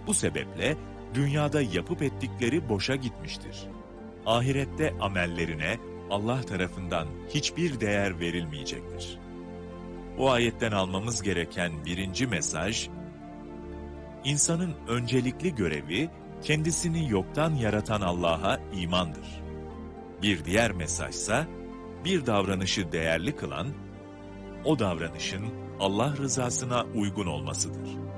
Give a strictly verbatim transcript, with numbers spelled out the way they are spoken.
Bu sebeple dünyada yapıp ettikleri boşa gitmiştir. Ahirette amellerine Allah tarafından hiçbir değer verilmeyecektir. Bu ayetten almamız gereken birinci mesaj, İnsanın öncelikli görevi kendisini yoktan yaratan Allah'a imandır. Bir diğer mesajsa, bir davranışı değerli kılan, o davranışın Allah rızasına uygun olmasıdır.